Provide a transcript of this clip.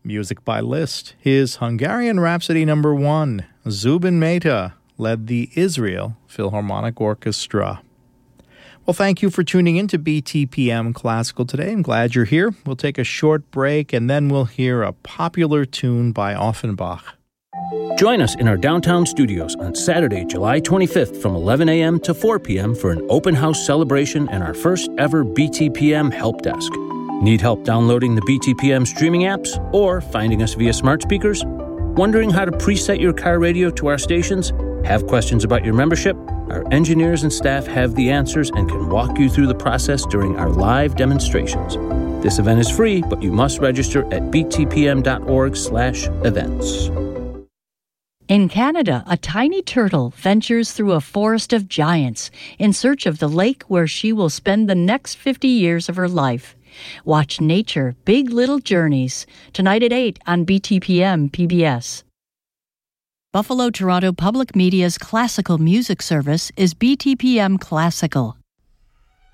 Music by Liszt. His Hungarian Rhapsody No. 1, Zubin Mehta, led the Israel Philharmonic Orchestra. Well, thank you for tuning in to BTPM Classical today. I'm glad you're here. We'll take a short break, and then we'll hear a popular tune by Offenbach. Join us in our downtown studios on Saturday, July 25th from 11 a.m. to 4 p.m. for an open house celebration and our first ever BTPM Help Desk. Need help downloading the BTPM streaming apps or finding us via smart speakers? Wondering how to preset your car radio to our stations? Have questions about your membership? Our engineers and staff have the answers and can walk you through the process during our live demonstrations. This event is free, but you must register at btpm.org/events. In Canada, a tiny turtle ventures through a forest of giants in search of the lake where she will spend the next 50 years of her life. Watch Nature, Big Little Journeys, tonight at 8 on BTPM PBS. Buffalo Toronto Public Media's classical music service is BTPM Classical.